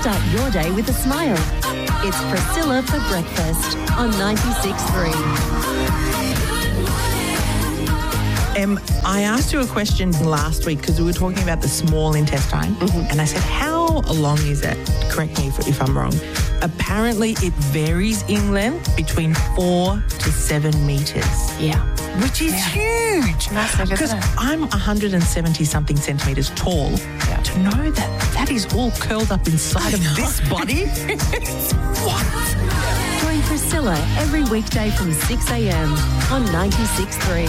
Start your day with a smile. It's Priscilla for breakfast on 96.3. I asked you a question last week because we were talking about the small intestine, and I said, how long is it? Correct me if I'm wrong. Apparently, it varies in length between 4 to 7 metres. Yeah. Which is huge. Massive, because isn't it? I'm 170-something centimetres tall. Yeah. To know that is all curled up inside of this body. What? Join Priscilla every weekday from 6 a.m. on 96.3.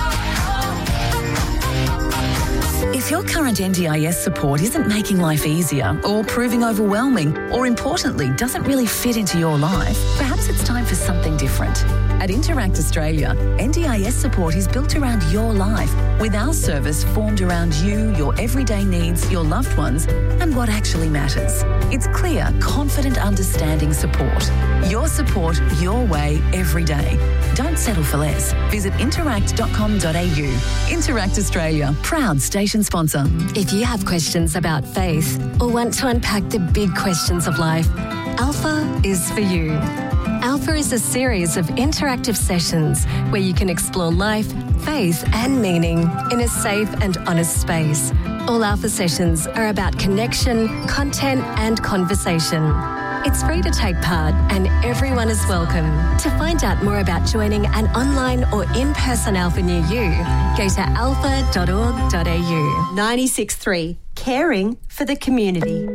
If your current NDIS support isn't making life easier or proving overwhelming or, importantly, doesn't really fit into your life, perhaps it's time for something different. At Interact Australia, NDIS support is built around your life, with our service formed around you, your everyday needs, your loved ones, and what actually matters. It's clear, confident, understanding support. Your support, your way, every day. Don't settle for less. Visit interact.com.au. Interact Australia, proud station sponsor. If you have questions about faith or want to unpack the big questions of life, Alpha is for you. Alpha is a series of interactive sessions where you can explore life, faith and meaning in a safe and honest space. All Alpha sessions are about connection, content and conversation. It's free to take part and everyone is welcome. To find out more about joining an online or in-person Alpha near you, go to alpha.org.au. 96.3, caring for the community.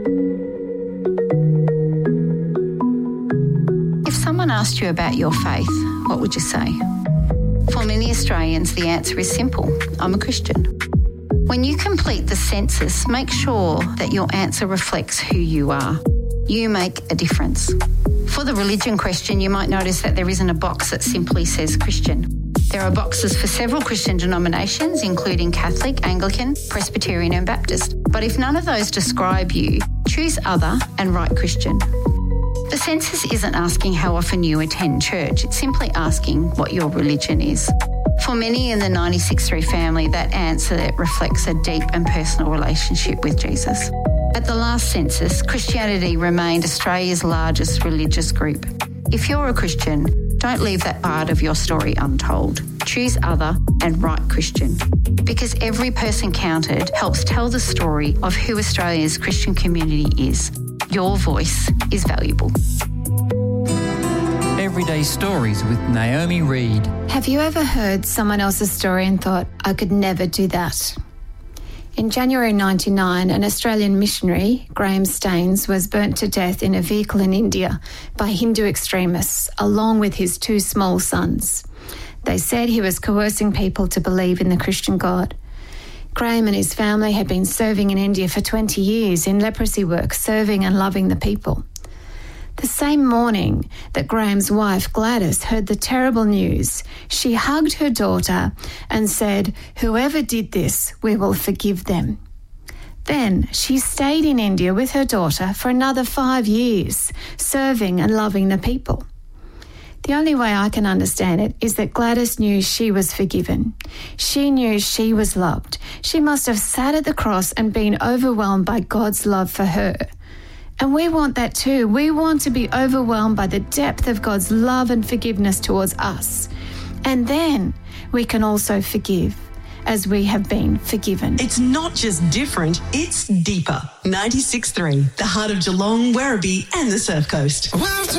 If someone asked you about your faith, what would you say? For many Australians, the answer is simple. I'm a Christian. When you complete the census, make sure that your answer reflects who you are. You make a difference. For the religion question, you might notice that there isn't a box that simply says Christian. There are boxes for several Christian denominations, including Catholic, Anglican, Presbyterian and Baptist. But if none of those describe you, choose other and write Christian. The census isn't asking how often you attend church, it's simply asking what your religion is. For many in the 96.3 family, that answer reflects a deep and personal relationship with Jesus. At the last census, Christianity remained Australia's largest religious group. If you're a Christian, don't leave that part of your story untold. Choose other and write Christian. Because every person counted helps tell the story of who Australia's Christian community is. Your voice is valuable. Everyday Stories with Naomi Reid. Have you ever heard someone else's story and thought, I could never do that? In January 1999, an Australian missionary, Graham Staines, was burnt to death in a vehicle in India by Hindu extremists, along with his 2 small sons. They said he was coercing people to believe in the Christian God. Graham and his family had been serving in India for 20 years in leprosy work, serving and loving the people. The same morning that Graham's wife, Gladys, heard the terrible news, she hugged her daughter and said, "Whoever did this, we will forgive them." Then she stayed in India with her daughter for another 5 years, serving and loving the people. The only way I can understand it is that Gladys knew she was forgiven. She knew she was loved. She must have sat at the cross and been overwhelmed by God's love for her. And we want that too. We want to be overwhelmed by the depth of God's love and forgiveness towards us. And then we can also forgive as we have been forgiven. It's not just different, it's deeper. 96.3, the heart of Geelong, Werribee and the Surf Coast.